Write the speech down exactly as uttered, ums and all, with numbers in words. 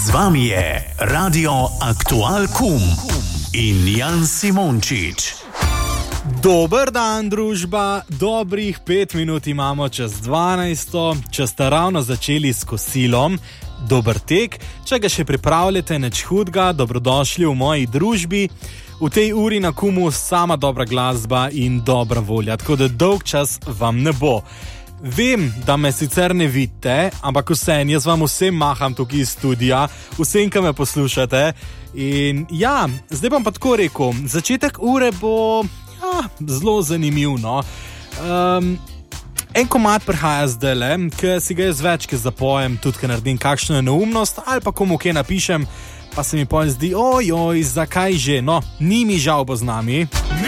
Z vami je Radio Aktual Kum in Jan Simončič. Dober dan, družba. Dobrih pet minut imamo čez dvanajsto, če ste ravno začeli s kosilom. Dober tek, če ga še pripravljate, nič hudga, dobrodošli v moji družbi. V tej uri na Kumu sama dobra glasba in dobra volja, tako da dolg čas vam ne bo. Vem, da me sicer ne vidite, ampak vsem, jaz vam vsem maham tukaj iz studia, vsem, ki me poslušate. In ja, zdaj bom pa tako rekel, začetek ure bo ja, zelo zanimiv, no. Um, en komad prihaja zdajle, ki si ga jaz večkrat zapojem, tudi ki naredim kakšno neumnost, ali pa komu kaj napišem, pa se mi potem zdi, ojoj, zakaj že, no, ni mi žal bo z nami.